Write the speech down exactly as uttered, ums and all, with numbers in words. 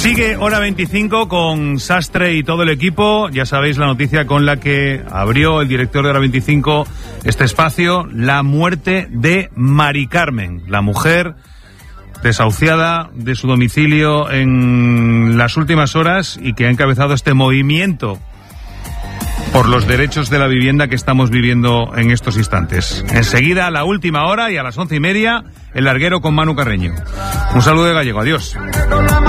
Sigue Hora veinticinco con Sastre y todo el equipo. Ya sabéis la noticia con la que abrió el director de Hora veinticinco este espacio, la muerte de Mari Carmen, la mujer desahuciada de su domicilio en las últimas horas y que ha encabezado este movimiento por los derechos de la vivienda que estamos viviendo en estos instantes. Enseguida, a la última hora y a las once y media, el larguero con Manu Carreño. Un saludo de Gallego, adiós.